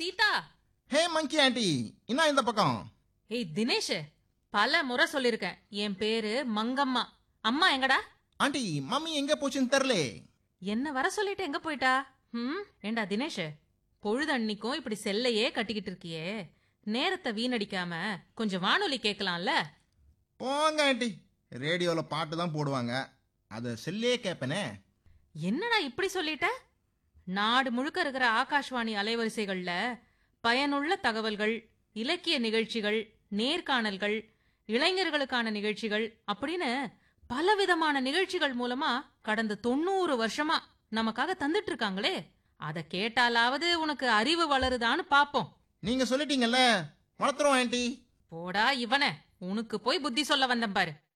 சீதா. ஹே மங்கி aunty, என்ன இந்த பக்கம்? ஏய் தினேஷ், பல முறை சொல்லிருக்கேன், என் பேரு மங்கம்மா. அம்மா எங்கடா? ஆண்டி, மம்மி எங்க போச்சுன்னு தெரியல. என்ன வர சொல்லிட்டு எங்க போயிட்டா? ஏண்டா தினேஷ், பொழுது அன்னிக்கும் இப்படி செல்லையே கட்டிக்கிட்டு இருக்கியே, நேரத்தை வீணடிக்காம கொஞ்சம் வானொலி கேட்கலாம்ல? போங்க ஆண்டி, ரேடியோல பாட்டு தான் போடுவாங்க, அத செல்லே கேப்பனே. என்னடா இப்படி சொல்லிட்ட? நாடு முழுக்க இருக்கிற ஆகாஷ்வாணி அலைவரிசைகள்ல பயனுள்ள தகவல்கள், இலக்கிய நிகழ்ச்சிகள், நேர்காணல்கள், இளைஞர்களுக்கான நிகழ்ச்சிகள் அப்படின்னு பலவிதமான நிகழ்ச்சிகள் மூலமா கடந்த 90 வருஷமா நமக்காக தந்துட்டு இருக்காங்களே, அத கேட்டாலாவது உனக்கு அறிவு வளருதான்னு பாப்போம். நீங்க சொல்லிட்டீங்கல்ல, வளர்த்துறோம் ஆண்டி. போடா இவனே, உனக்கு போய் புத்தி சொல்ல வந்தேன் பாரு.